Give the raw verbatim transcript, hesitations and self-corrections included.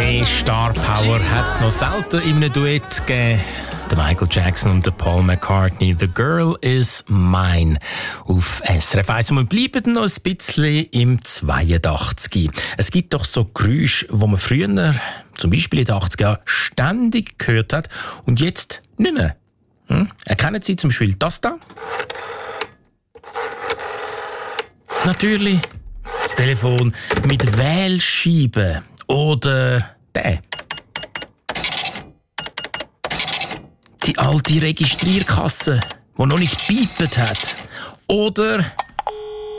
Mehr Star Power hat es noch selten in einem Duett gegeben. Der Michael Jackson und der Paul McCartney. «The Girl is Mine» auf S R F eins. Und wir bleiben noch ein bisschen im zweiundachtzig. Es gibt doch so Geräusche, die man früher, zum Beispiel in den achtziger Jahren, ständig gehört hat und jetzt nicht mehr. Hm? Erkennen Sie zum Beispiel das da? Natürlich das Telefon mit Wählscheibe oder der. Die alte Registrierkasse, die noch nicht gepiept hat. Oder